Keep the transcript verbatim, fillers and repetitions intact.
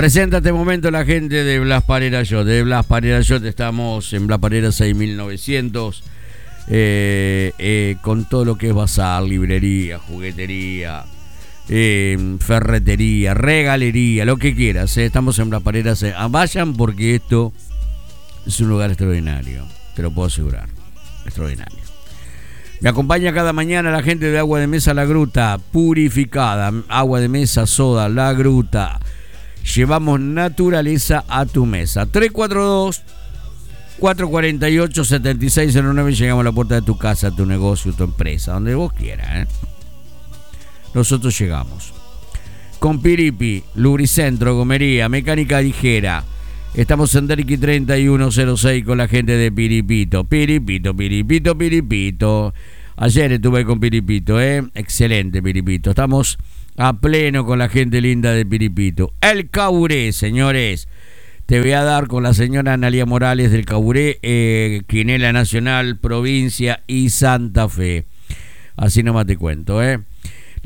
Presenta este momento la gente de Blas Parera Yacht. De Blas Parera Yacht estamos en Blas Parera seis mil novecientos, eh, eh, con todo lo que es bazar, librería, juguetería, eh, ferretería, regalería, lo que quieras. Eh. Estamos en Blas Parera. Ah, vayan porque esto es un lugar extraordinario, te lo puedo asegurar, extraordinario. Me acompaña cada mañana la gente de Agua de Mesa La Gruta, purificada, agua de mesa, soda, La Gruta. Llevamos naturaleza a tu mesa. tres cuatro dos, cuatro cuatro ocho, siete seis cero nueve. Llegamos a la puerta de tu casa, tu negocio, tu empresa, donde vos quieras, ¿eh? Nosotros llegamos. Con Piripi, Lubricentro, Gomería, Mecánica Ligera. Estamos en Derqui treinta y uno cero seis con la gente de Piripito. Piripito, Piripito, Piripito. Ayer estuve con Piripito, ¿eh? Excelente Piripito. Estamos a pleno con la gente linda de Piripito. El Caburé, señores. Te voy a dar con la señora Analia Morales del Caburé, eh, Quinela Nacional, Provincia y Santa Fe. Así nomás te cuento, ¿eh?